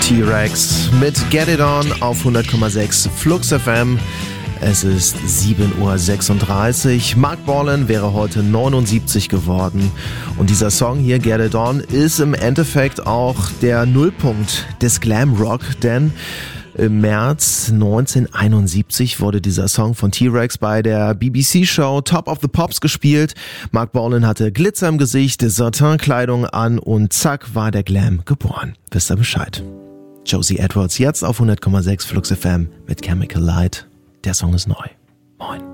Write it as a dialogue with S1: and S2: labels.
S1: T-Rex mit Get It On auf 100,6 Flux FM. Es ist 7:36 Uhr. Mark Bolan wäre heute 79 geworden. Und dieser Song hier, Get It On, ist im Endeffekt auch der Nullpunkt des Glam Rock, denn im März 1971 wurde dieser Song von T-Rex bei der BBC-Show Top of the Pops gespielt. Mark Bolan hatte Glitzer im Gesicht, Satin-Kleidung an und zack war der Glam geboren. Wisst ihr Bescheid? Josie Edwards jetzt auf 100,6 Flux FM mit Chemical Light. Der Song ist neu. Moin.